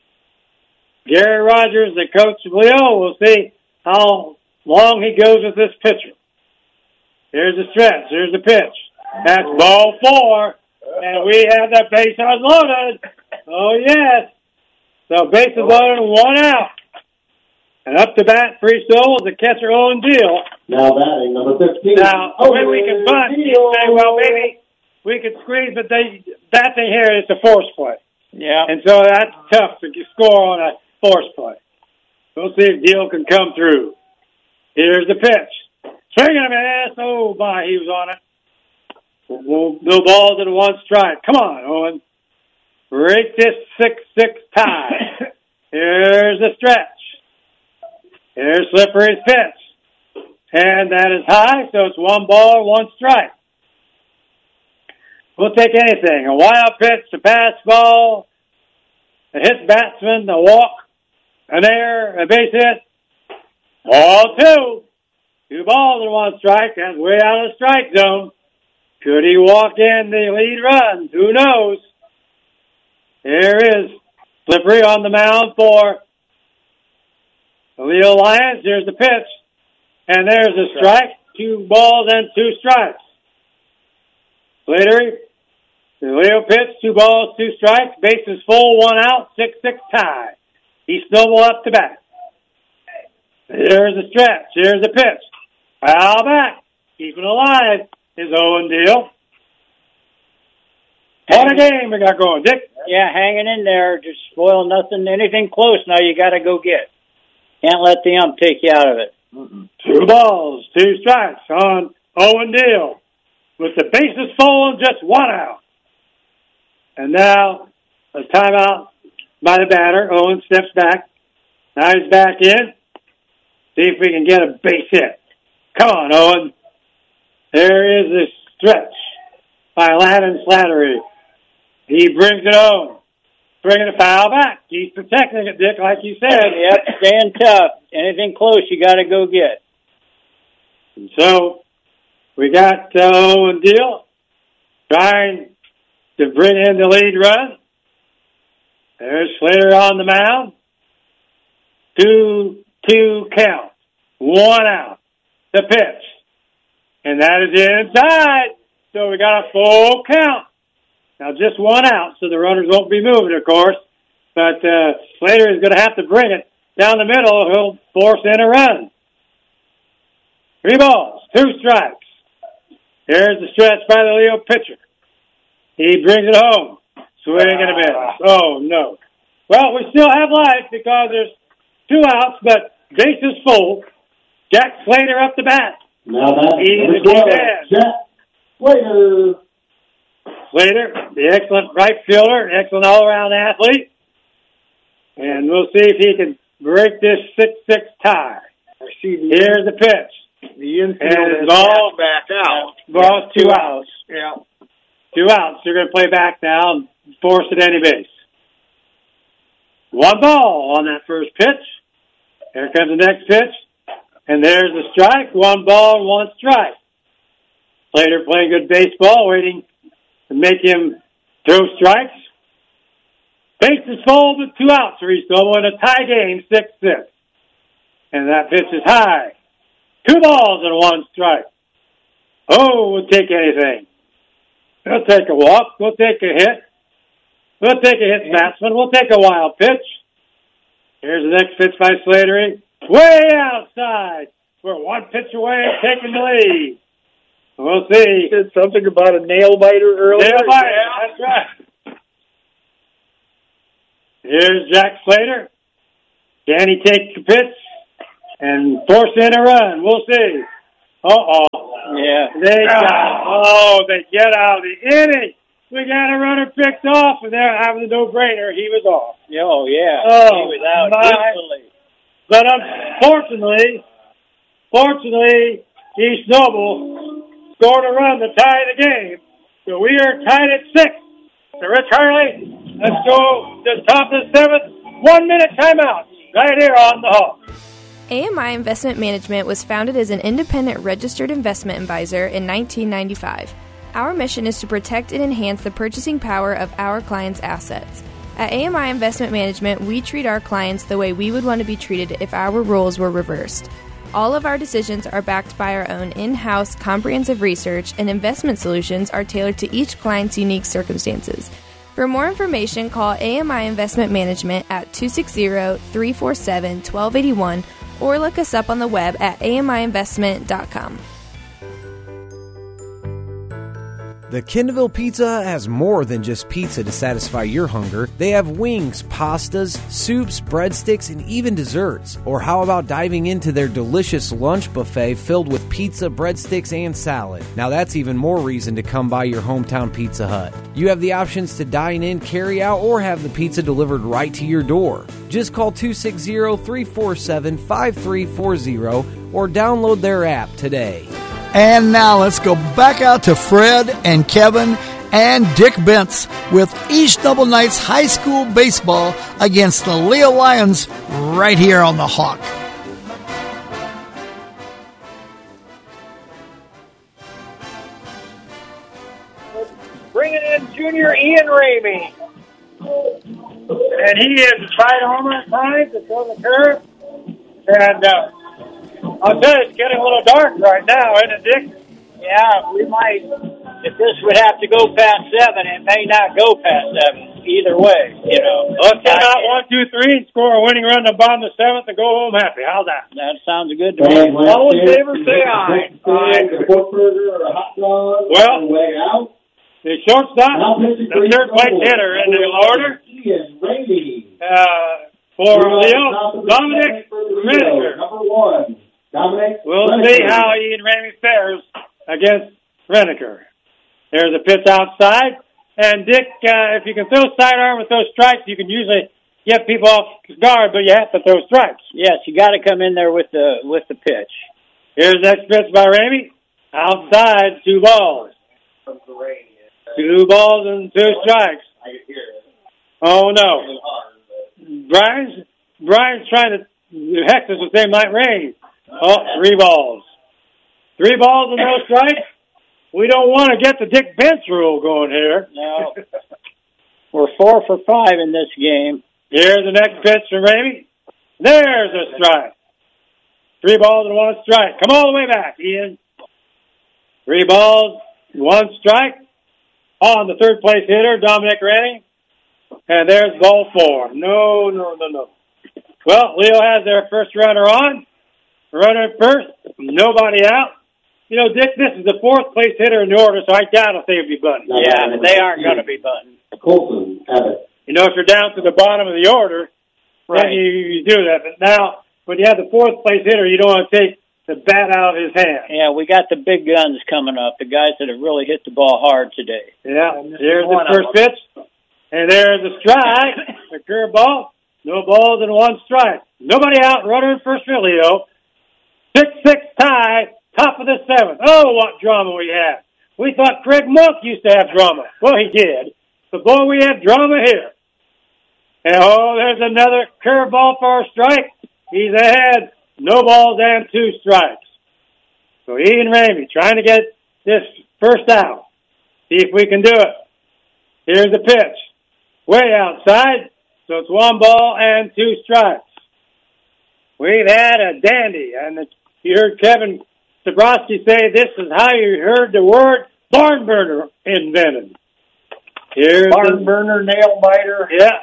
[SPEAKER 1] Gary Rogers, the coach of Leo, will see how long he goes with this pitcher. Here's the stretch. Here's the pitch. That's ball four, and we have the bases loaded. Oh, yes. So bases loaded and one out. And up to bat, free solo, the catcher Owen Deal.
[SPEAKER 6] Now batting, number fifteen.
[SPEAKER 1] Now, the way we can bunt, you say, well, maybe we could squeeze, but they, that thing here is a force play.
[SPEAKER 5] Yeah.
[SPEAKER 1] And so that's tough to score on a force play. We'll see if Deal can come through. Here's the pitch. Swing and a miss. Oh, my, he was on it. No, no balls and one strike. Come on, Owen. Break this six six tie. Here's the stretch. Here's Slippery's pitch. And that is high, so it's one ball, one strike. We'll take anything. A wild pitch, a pass ball, a hit batsman, a walk, an error, a base hit. Ball two. Two balls and one strike. That's way out of the strike zone. Could he walk in the lead run? Who knows? Here is Slippery on the mound for the Leo Lions. Here's the pitch. And there's a strike. Two balls and two strikes. Slater, the Leo pitch, two balls, two strikes. Bases full, one out, six six tie. He snowballed up to bat. Here's the stretch. Here's the pitch. Foul back. Keeping alive is Owen Deal. What a game we got going, Dick.
[SPEAKER 5] Yeah, hanging in there. Just spoil nothing. Anything close now you got to go get. Can't let the ump take you out of it.
[SPEAKER 1] Mm-mm. Two balls, two strikes on Owen Deal. With the bases full and just one out. And now a timeout by the batter. Owen steps back. Now he's back in. See if we can get a base hit. Come on, Owen. There is this stretch by Landon Slattery. He brings it home. Bringing a foul back. He's protecting it, Dick, like you said.
[SPEAKER 5] Yep, staying tough. Anything close, you got to go get.
[SPEAKER 1] And so we got uh, Owen Deal trying to bring in the lead run. There's Slater on the mound. Two, two count. One out. The pitch. And that is inside. So we got a full count. Now just one out, so the runners won't be moving, of course. But uh, Slater is going to have to bring it down the middle. He'll force in a run. Three balls, two strikes. Here's the stretch by the Leo pitcher. He brings it home. Swing and a miss. Oh, no. Well, we still have life because there's two outs, but base is full. Jack Slater up the bat.
[SPEAKER 6] Now that's
[SPEAKER 1] He's the man.
[SPEAKER 6] Jack Slater.
[SPEAKER 1] Slater, the excellent right fielder, excellent all-around athlete. And we'll see if he can break this six six tie. Here's the pitch.
[SPEAKER 2] The infield
[SPEAKER 1] and
[SPEAKER 2] is
[SPEAKER 1] ball
[SPEAKER 2] back out.
[SPEAKER 1] Ball's two, two outs. outs.
[SPEAKER 2] Yeah.
[SPEAKER 1] Two outs. They're going to play back now and force it any base. One ball on that first pitch. Here comes the next pitch. And there's the strike. One ball and one strike. Slater playing good baseball, waiting to make him throw strikes. Base is full with two outs for East Noble in a tie game, six six. And that pitch is high. Two balls and one strike. Oh, we'll take anything. We'll take a walk. We'll take a hit. We'll take a hit batsman. We'll take a wild pitch. Here's the next pitch by Slatery. Way outside. We're one pitch away taking the lead. We'll see.
[SPEAKER 2] You said something about a nail biter earlier.
[SPEAKER 1] Nail biter, yeah. That's right. Here's Jack Slater. Can he take the pitch and force in a run? We'll see. Uh-oh.
[SPEAKER 5] Yeah.
[SPEAKER 1] They got, oh, they get out of the inning. We got a runner picked off, and there, having a no-brainer, he was off.
[SPEAKER 5] Oh, yeah.
[SPEAKER 1] Oh,
[SPEAKER 5] he was out
[SPEAKER 1] my.
[SPEAKER 5] instantly.
[SPEAKER 1] But unfortunately, fortunately, East Noble scored a run to tie the game. So we are tied at six. So Rich Harley, let's go to the top of the seventh. One-minute timeout right here on the Hawk.
[SPEAKER 12] A M I Investment Management was founded as an independent registered investment advisor in nineteen ninety-five. Our mission is to protect and enhance the purchasing power of our clients' assets. At A M I Investment Management, we treat our clients the way we would want to be treated if our roles were reversed. All of our decisions are backed by our own in-house comprehensive research, and investment solutions are tailored to each client's unique circumstances. For more information, call A M I Investment Management at two six zero, three four seven, one two eight one or look us up on the web at A M I investment dot com.
[SPEAKER 13] The Kendallville Pizza has more than just pizza to satisfy your hunger. They have wings, pastas, soups, breadsticks, and even desserts. Or how about diving into their delicious lunch buffet filled with pizza, breadsticks, and salad? Now that's even more reason to come by your hometown Pizza Hut. You have the options to dine in, carry out, or have the pizza delivered right to your door. Just call two six zero, three four seven, five three four zero or download their app today.
[SPEAKER 4] And now let's go back out to Fred and Kevin and Dick Bentz with East Noble Knights High School baseball against the Leo Lions right here on the Hawk.
[SPEAKER 2] Bringing in junior Ian Ramey.
[SPEAKER 1] And he is right homer at times to throw the curve. And uh, I'll tell you, it's getting a little dark right now, isn't it, Dick?
[SPEAKER 5] Yeah, we might. If this would have to go past seven, it may not go past seven. Either way, you know.
[SPEAKER 1] Let's get out one, two, three, and score a winning run to the bottom of the seventh and go home happy. How's that?
[SPEAKER 5] That sounds good to me.
[SPEAKER 2] All in favor, say aye.
[SPEAKER 6] Aye. A pork burger or a hot dog.
[SPEAKER 1] Well,
[SPEAKER 6] way out.
[SPEAKER 1] The shortstop, the third place hitter in the order. Uh, for Leo, Dominic Renaker.
[SPEAKER 6] Number one, Dominic.
[SPEAKER 1] We'll see how Ian Ramey fares against Renaker. There's a pitch outside. And, Dick, uh, if you can throw sidearm with those strikes, you can usually get people off guard, but you have to throw strikes.
[SPEAKER 5] Yes, you got to come in there with the with the pitch.
[SPEAKER 1] Here's the next pitch by Ramey. Outside, two balls. Two balls and two strikes. Oh, no. Brian's, Brian's trying to hex us with same night rain. Oh, three balls. Three balls and no strikes. We don't want to get the Dick Bentz rule going here.
[SPEAKER 5] No. We're four for five in this game.
[SPEAKER 1] Here's the next pitch from Ramey. There's a strike. Three balls and one strike. Come all the way back, Ian. Three balls, one strike. On the third place hitter, Dominic Rennie. And there's ball four. No, no, no, no. Well, Leo has their first runner on. Runner at first. Nobody out. You know, Dick, this is the fourth place hitter in the order, so I doubt if they would be buttoned.
[SPEAKER 5] Yeah, but they aren't going to be buttoned.
[SPEAKER 6] Colton, Abbott.
[SPEAKER 1] You know, if you're down to the bottom of the order,
[SPEAKER 5] right,
[SPEAKER 1] then you, you do that. But now, when you have the fourth place hitter, you don't want to take the bat out of his hand.
[SPEAKER 5] Yeah, we got the big guns coming up, the guys that have really hit the ball hard today.
[SPEAKER 1] Yeah, here's the first pitch. And there's a strike, a curveball. No balls and one strike. Nobody out, runner in first for Leo. six six tie, top of the seventh. Oh, what drama we have. We thought Craig Monk used to have drama. Well, he did. But, boy, we have drama here. And, oh, there's another curveball for a strike. He's ahead. No balls and two strikes. So Ian Ramey trying to get this first out. See if we can do it. Here's the pitch. Way outside. So it's one ball and two strikes. We've had a dandy. And you heard Kevin Stabrowski say this is how you heard the word barn burner invented. Here's
[SPEAKER 2] barn
[SPEAKER 1] the,
[SPEAKER 2] burner, nail biter.
[SPEAKER 1] Yeah.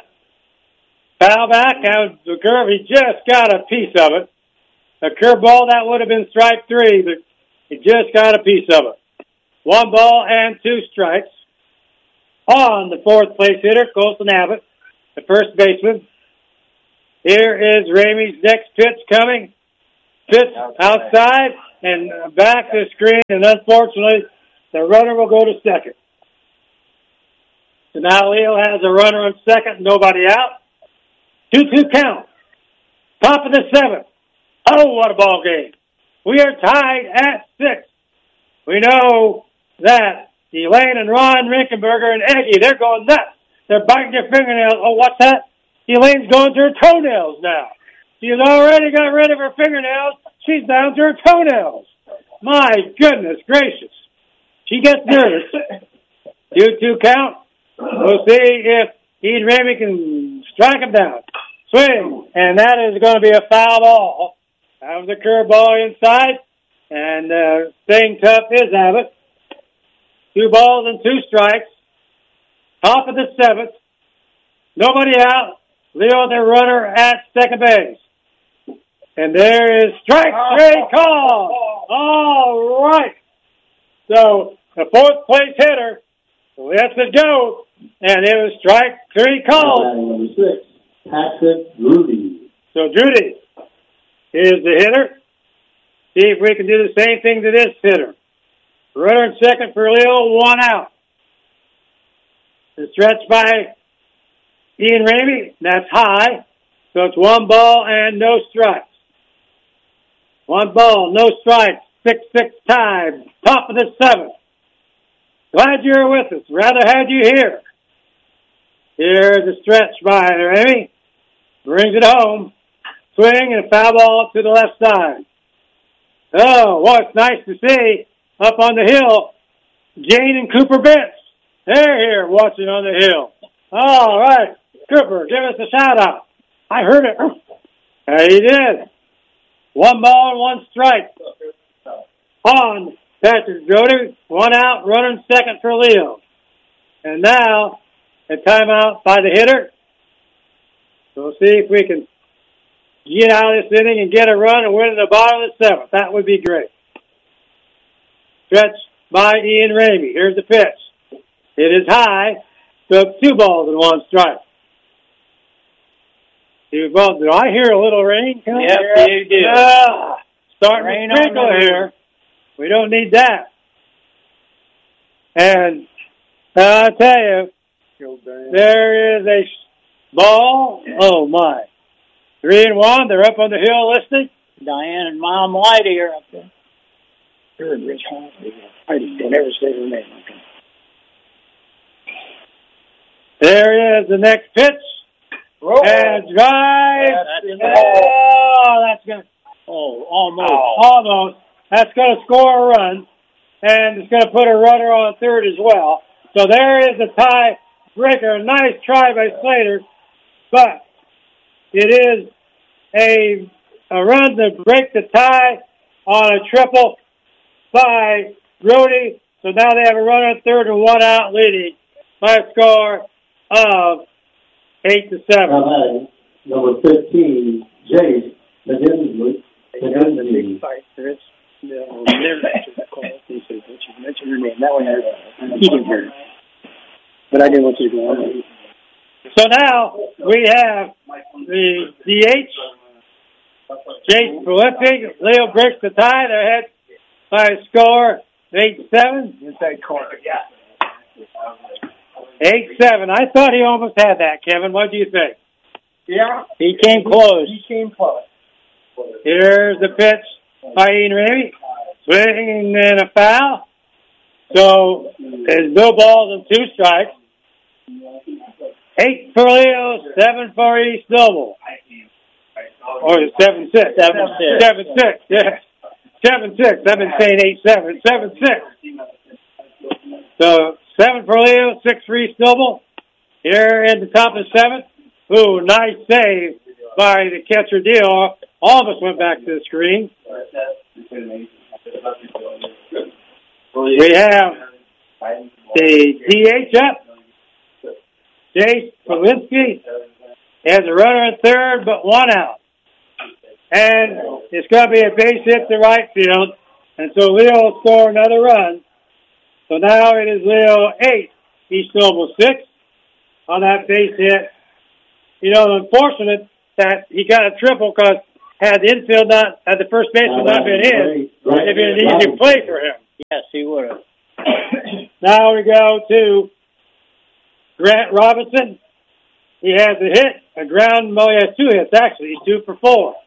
[SPEAKER 1] Foul back out the curve. He just got a piece of it. A curveball, that would have been strike three, but he just got a piece of it. One ball and two strikes. On the fourth place hitter, Colson Abbott. the first baseman. Here is Ramey's next pitch coming. Pitch outside and back to the screen, and unfortunately, the runner will go to second. So now Leo has a runner on second, nobody out. two two count. Top of the seventh. Oh, what a ball game. We are tied at six. We know that Elaine and Ron Rinkenberger and Eggie, they're going nuts. They're biting their fingernails. Oh, what's that? Elaine's going to her toenails now. She's already got rid of her fingernails. She's down to her toenails. My goodness gracious. She gets nervous. two two count. We'll see if Ian Ramey can strike him down. Swing. And that is going to be a foul ball. That was a curveball inside. And uh, staying tough is Abbott. Two balls and two strikes. Top of the seventh. Nobody out. Leo, the runner at second base. And there is strike three call. All right. So the fourth place hitter lets it go. And it was strike three call.
[SPEAKER 6] Number six, Patrick Drudy.
[SPEAKER 1] So Drudy is the hitter. See if we can do the same thing to this hitter. Runner in second for Leo, one out. The stretch by Ian Ramey, that's high. So it's one ball and no strikes. One ball, no strikes, six six time, top of the seventh. Glad you're with us. Rather had you here. Here's the stretch by Ramey. Brings it home. Swing and a foul ball to the left side. Oh, well, it's nice to see up on the hill, Jane and Cooper Bentz. They're here watching on the hill. All right. Cooper, give us a shout out. I heard it. Yeah, he did. One ball and one strike on Patrick Drudy. One out, running second for Leo. And now a timeout by the hitter. We'll see if we can get out of this inning and get a run and win in the bottom of the seventh. That would be great. Stretch by Ian Ramey. Here's the pitch. It is high. So it's two balls and one strike. Two balls. Do I hear a little rain coming?
[SPEAKER 5] Yep,
[SPEAKER 1] here?
[SPEAKER 5] you do.
[SPEAKER 1] Ah, starting
[SPEAKER 5] Rain
[SPEAKER 1] to sprinkle
[SPEAKER 5] on
[SPEAKER 1] here. We don't need that. And I'll tell you, there is a ball. Oh, my. Three and one. They're up on the hill listening.
[SPEAKER 5] Diane and Mom Whitey are up there. They're in Rich Hall. I didn't ever say her name.
[SPEAKER 1] There is the next pitch.
[SPEAKER 5] Roll.
[SPEAKER 1] And drive.
[SPEAKER 5] That's
[SPEAKER 1] oh, that's going to.
[SPEAKER 5] Oh, almost.
[SPEAKER 1] Almost. That's going to score a run. And it's going to put a runner on third as well. So there is a tie breaker. Nice try by Slater. But it is a, a run to break the tie on a triple by Drudy. So now they have a runner on third and one out leading by a score of eight to seven.
[SPEAKER 6] L A, number fifteen, Jace McGinley. McGinley.
[SPEAKER 5] It's no, never answered that call. He said, "Don't you mention her name?" That way, I he didn't hear it. But I didn't want you to go on.
[SPEAKER 1] So now we have the D H, Jace Prolific. Leo breaks the tie. They're ahead by a score eight seven.
[SPEAKER 5] Inside corner, yeah.
[SPEAKER 1] eight seven. I thought he almost had that, Kevin. What do you think?
[SPEAKER 5] Yeah.
[SPEAKER 1] He came close.
[SPEAKER 5] He came close.
[SPEAKER 1] Here's the pitch by Ian Ramey. Swing and a foul. So there's no balls and two strikes. Eight for Leo, seven for East Noble. Or seven six. Seven six. Seven six, yeah. Seven six. I've been saying eight seven. Seven six. So seven for Leo, six for East Noble. Here at the top of the seventh. Ooh, nice save by the catcher Deal. All of us went back to the screen. We have the D H up. Jace Polinsky has a runner at third, but one out. And it's going to be a base hit to right field. And so Leo will score another run. So now it is Leo eight, East Noble six on that base hit you know, unfortunate that he got a triple because had the infield not, had the first baseman not been in, it'd been an easy play for him.
[SPEAKER 5] Yes, he would have.
[SPEAKER 1] Now we go to Grant Robinson. He has a hit, a ground, well, he has two hits, actually. He's two for four.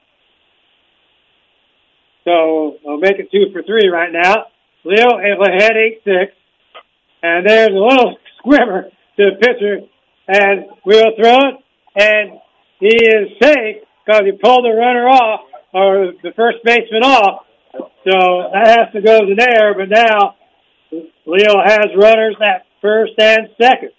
[SPEAKER 1] So we'll make it two for three right now. Leo had eight six. And there's a little squimmer to the pitcher. And we'll throw it. And he is safe because he pulled the runner off, or the first baseman off. So that has to go to there. But now Leo has runners at first and second.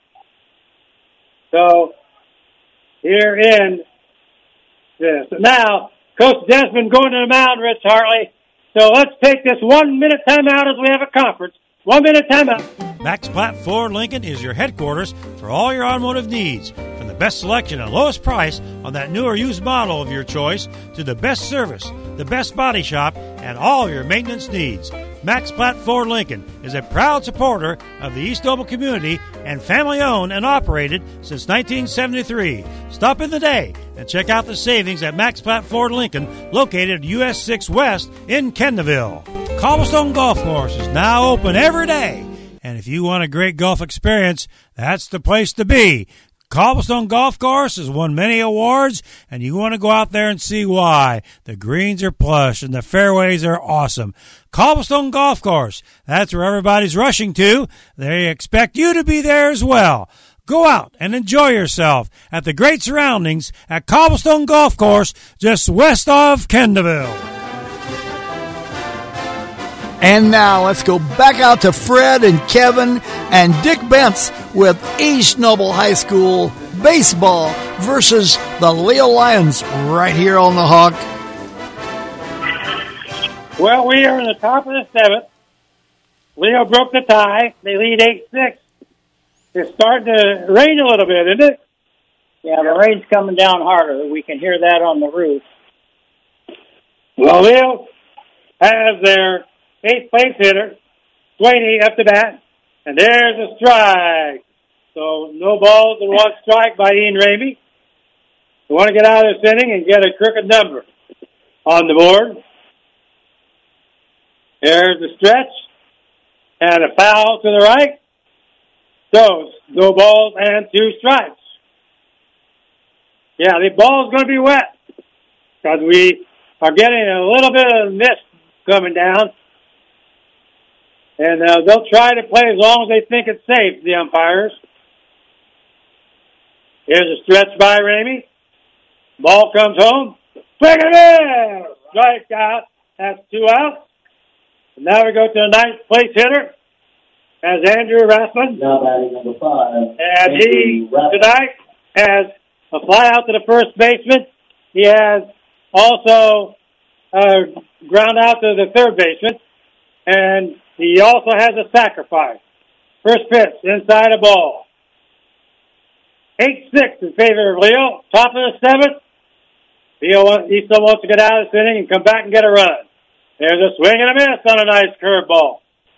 [SPEAKER 1] So here in this. And now, Coach Desmond going to the mound, Rich Hartley. So let's take this one-minute timeout as we have a conference. One-minute timeout.
[SPEAKER 3] Max Platt Ford Lincoln is your headquarters for all your automotive needs. From the best selection and lowest price on that new or used model of your choice to the best service, the best body shop, and all your maintenance needs. Max Platt Ford Lincoln is a proud supporter of the East Noble community and family-owned and operated since nineteen seventy-three. Stop in the day and check out the savings at Max Platt Ford Lincoln, located at U S six West in Kendallville. Cobblestone Golf Course is now open every day, and if you want a great golf experience, that's the place to be. Cobblestone Golf Course has won many awards, and you want to go out there and see why. The greens are plush, and the fairways are awesome. Cobblestone Golf Course, that's where everybody's rushing to. They expect you to be there as well. Go out and enjoy yourself at the great surroundings at Cobblestone Golf Course, just west of Kendallville.
[SPEAKER 4] And now let's go back out to Fred and Kevin and Dick Bentz with East Noble High School baseball versus the Leo Lions right here on the Hawk.
[SPEAKER 1] Well, we are in the top of the seventh. Leo broke the tie. They lead eight six. It's starting to rain a little bit, isn't it?
[SPEAKER 5] Yeah, the rain's coming down harder. We can hear that on the roof.
[SPEAKER 1] Well, Leo has their eighth place hitter, Swaney, up to bat, and there's a strike. So no balls and one strike by Ian Ramey. We want to get out of this inning and get a crooked number on the board. There's the stretch, and a foul to the right. So no balls and two strikes. Yeah, the ball's going to be wet because we are getting a little bit of mist coming down. And uh, they'll try to play as long as they think it's safe, the umpires. Here's a stretch by Ramey. Ball comes home. Swing it in! Strike out. That's two outs. And now we go to the ninth place hitter. As Andrew Rathman.
[SPEAKER 6] Now batting number five.
[SPEAKER 1] And he, tonight, has a fly out to the first baseman. He has also a ground out to the third baseman. And he also has a sacrifice. First pitch, inside a ball. eight six in favor of Leo. Top of the seventh. Leo wants, he still wants to get out of this inning and come back and get a run. There's a swing and a miss on a nice curveball.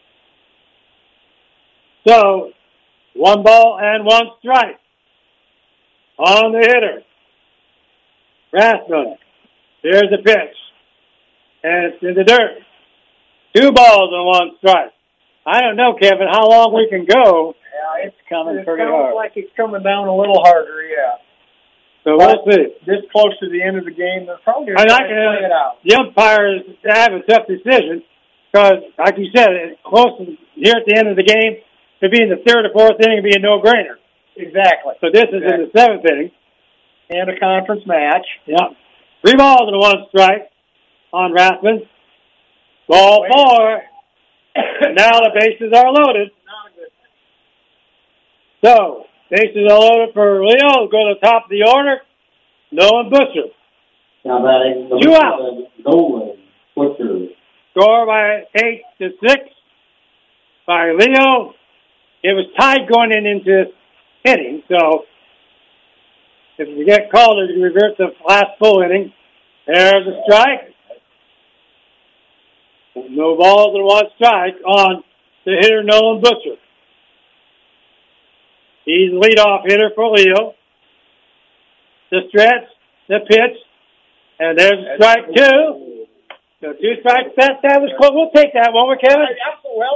[SPEAKER 1] So, one ball and one strike on the hitter. Rathman. There's the pitch. And it's in the dirt. Two balls and one strike. I don't know, Kevin, how long we can go.
[SPEAKER 2] Yeah, it's
[SPEAKER 5] coming
[SPEAKER 2] it
[SPEAKER 5] pretty
[SPEAKER 2] sounds
[SPEAKER 5] hard.
[SPEAKER 2] like it's coming down a little harder, yeah.
[SPEAKER 1] So we'll see.
[SPEAKER 2] This close to the end of the game, they're probably
[SPEAKER 1] I'm
[SPEAKER 2] going
[SPEAKER 1] not
[SPEAKER 2] to
[SPEAKER 1] gonna,
[SPEAKER 2] play it out.
[SPEAKER 1] the umpires have a tough decision because, like you said, it's close to here at the end of the game. To be in the third or fourth inning would be a no-brainer.
[SPEAKER 2] Exactly.
[SPEAKER 1] So this is in the seventh inning.
[SPEAKER 2] And a conference match.
[SPEAKER 1] Yeah. Three balls and one strike on Rathman. Ball four. Now the bases are loaded. So, bases are loaded for Leo. Go to the top of the order. Nolan Butcher.
[SPEAKER 6] Now batting number
[SPEAKER 1] Two out.
[SPEAKER 6] seven, Nolan Butcher.
[SPEAKER 1] Score by eight to six by Leo. It was tied going in into this inning, so if we get called, it reverts the last full inning. There's a strike. No balls and one strike on the hitter, Nolan Butcher. He's the leadoff hitter for Leo. the stretch, the pitch, and there's strike two. So two strikes, that, that was close. We'll take that one, we Kevin.